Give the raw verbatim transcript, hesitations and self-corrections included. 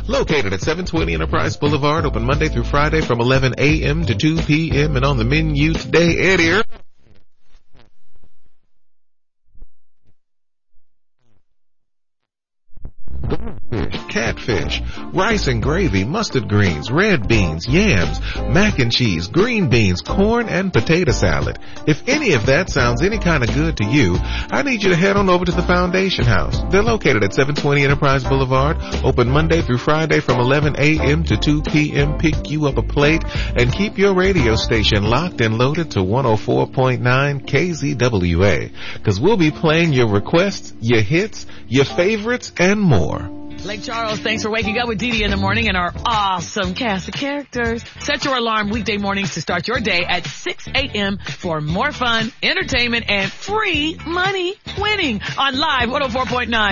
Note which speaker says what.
Speaker 1: Located at seven twenty Enterprise Boulevard, open Monday through Friday from eleven a.m. to two p.m. And on the menu today, Eddie. Fish, catfish, rice and gravy, mustard greens, red beans, yams, mac and cheese, green beans, corn, and potato salad. If any of that sounds any kind of good to you, I need you to head on over to the Foundation House. They're located at seven twenty Enterprise Boulevard, open Monday through Friday from eleven a.m. to two p.m. Pick you up a plate and keep your radio station locked and loaded to one oh four point nine K Z W A, because we'll be playing your requests, your hits, your favorites, and more.
Speaker 2: Lake Charles, thanks for waking up with Dee Dee in the morning and our awesome cast of characters. Set your alarm weekday mornings to start your day at six a.m. for more fun, entertainment, and free money winning on Live one oh four point nine.